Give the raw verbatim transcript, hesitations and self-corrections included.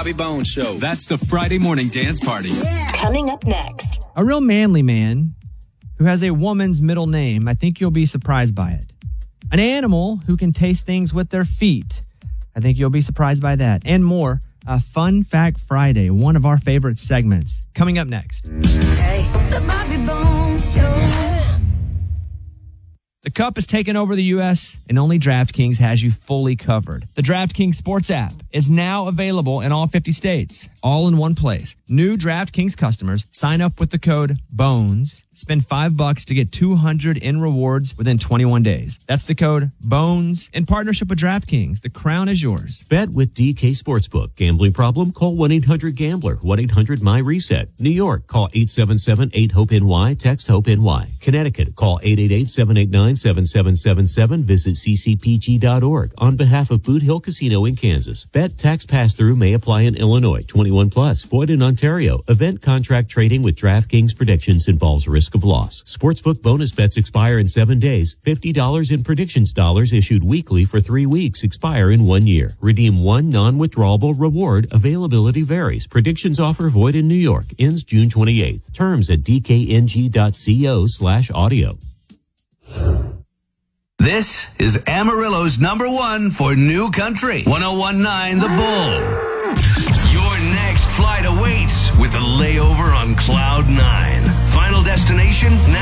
Bobby Bones Show. That's the Friday morning dance party. Yeah. Coming up next. A real manly man who has a woman's middle name. I think you'll be surprised by it. An animal who can taste things with their feet. I think you'll be surprised by that. And more. A Fun Fact Friday, one of our favorite segments. Coming up next. Hey, the Bobby Bones Show. The Cup has taken over the U S, and only DraftKings has you fully covered. The DraftKings Sports app is now available in all fifty states, all in one place. New DraftKings customers sign up with the code BONES. Spend five bucks to get two hundred in rewards within twenty-one days. That's the code BONES in partnership with DraftKings. The crown is yours. Bet with D K Sportsbook. Gambling problem? Call one eight hundred gambler. one eight hundred my reset. New York, call eight seven seven eight hope N Y. Text HOPE-NY. Connecticut, call eight eight eight seven eight nine seven seven seven seven. Visit c c p g dot org. On behalf of Boot Hill Casino in Kansas. Bet tax pass-through may apply in Illinois. twenty-one plus. Void in Ontario. Event contract trading with DraftKings predictions involves risk of loss. Sportsbook bonus bets expire in seven days. fifty dollars in predictions dollars issued weekly for three weeks expire in one year. Redeem one non-withdrawable reward. Availability varies. Predictions offer void in New York. Ends June twenty-eighth. Terms at d k n g dot co slash audio. This is Amarillo's number one for new country. one oh one point nine The Bull. Your next flight awaits with a layover on Cloud nine. Final destination